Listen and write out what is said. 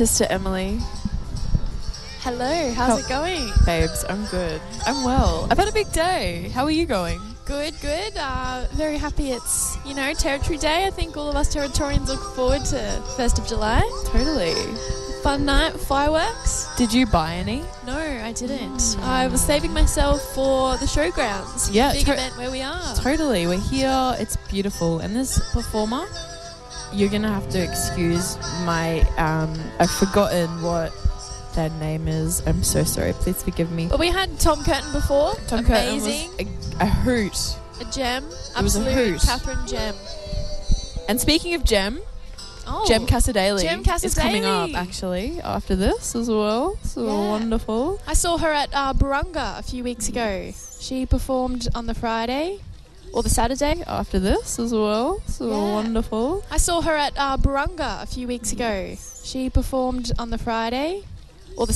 Sister Emily. Hello, how's it going? Babes, I'm good. I'm well. I've had a big day. How are you going? Good. Very happy it's, Territory Day. I think all of us Territorians look forward to 1st of July. Totally. Fun night, fireworks. Did you buy any? No, I didn't. I was saving myself for the showgrounds. Yeah, big event where we are. Totally. We're here. It's beautiful. And this performer, you're going to have to excuse my, I've forgotten what their name is. I'm so sorry. Please forgive me. But we had Tom Curtin before. Tom Amazing. Curtin was a hoot. A gem. It was a hoot. Catherine Gem. And speaking of Gem, Jem Cassar-Daley is coming up actually after this as well. So wonderful. I saw her at Barunga a few weeks ago. She performed on the Friday or the Saturday. After this as well. So wonderful. I saw her at Barunga a few weeks ago. She performed on the Friday